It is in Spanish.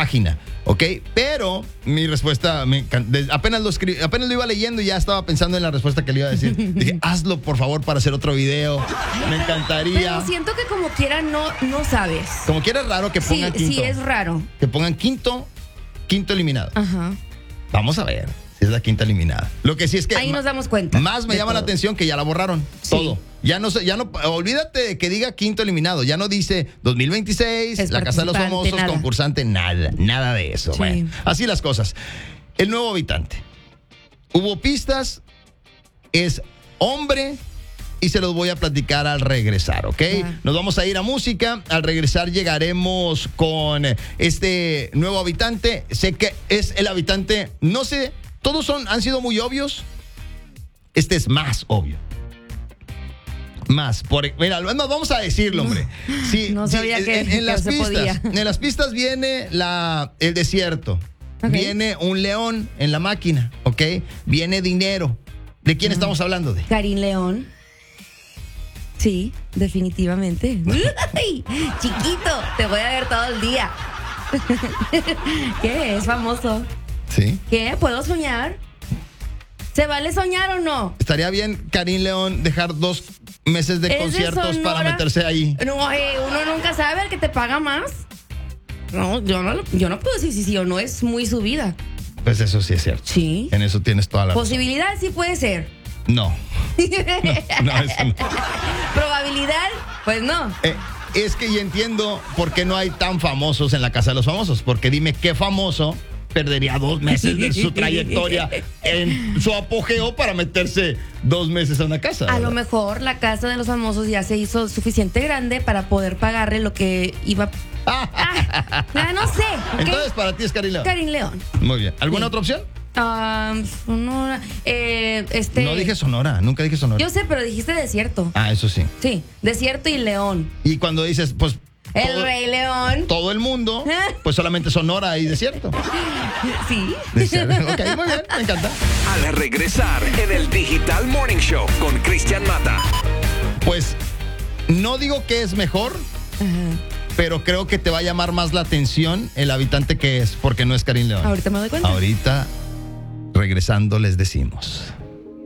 página, ¿ok? Pero mi respuesta, apenas lo iba leyendo y ya estaba pensando en la respuesta que le iba a decir. Dije, hazlo por favor para hacer otro video. Me encantaría. Pero siento que como quiera no sabes. Como quiera es raro que pongan quinto. Sí, es raro. Que pongan quinto eliminado. Ajá. Vamos a ver si es la quinta eliminada. Lo que sí es que ahí nos damos cuenta. Más me llama la atención que ya la borraron. Sí. Todo. Ya no, olvídate de que diga quinto eliminado. Ya no dice 2026, es la Casa de los Famosos, nada. Concursante, nada de eso. Sí. Bueno, así las cosas. El nuevo habitante. Hubo pistas, es hombre y se los voy a platicar al regresar, ¿ok? Nos vamos a ir a música. Al regresar llegaremos con este nuevo habitante. Sé que es el habitante, no sé, todos han sido muy obvios. Este es más obvio. Más. Mira, vamos a decirlo, hombre. Sí, no sabía que en las se pistas, podía. En las pistas viene el desierto. Okay. Viene un león en la máquina, ¿ok? Viene dinero. ¿De quién estamos hablando? Karin León. Sí, definitivamente. Chiquito, te voy a ver todo el día. ¿Qué? Es famoso. Sí. ¿Qué? ¿Puedo soñar? ¿Se vale soñar o no? Estaría bien, Karin León, dejar 2 meses de conciertos para meterse ahí. No, uno nunca sabe al que te paga más. No, yo no puedo decir si o no, es muy su vida. Pues eso sí es cierto. Sí. En eso tienes toda la posibilidad razón. Sí puede ser. No, eso no. Probabilidad, pues no. Es que ya entiendo por qué no hay tan famosos en la Casa de los Famosos. Porque dime qué famoso perdería 2 meses de su trayectoria en su apogeo para meterse 2 meses a una casa. A lo mejor la Casa de los Famosos ya se hizo suficiente grande para poder pagarle lo que iba. No sé. ¿Okay? Entonces para ti es Karin León. Karin León. Muy bien. ¿Alguna otra opción? Sonora. No dije Sonora, nunca dije Sonora. Yo sé, pero dijiste desierto. Eso sí. Sí, desierto y León. Y cuando dices, pues. El Rey León. Todo el mundo, pues solamente Sonora y desierto. Sí. Ok, muy bien, me encanta. Al regresar en el Digital Morning Show con Cristian Mata. Pues no digo que es mejor, pero creo que te va a llamar más la atención el habitante que es, porque no es Karin León. Ahorita me doy cuenta. Ahorita, regresando, les decimos.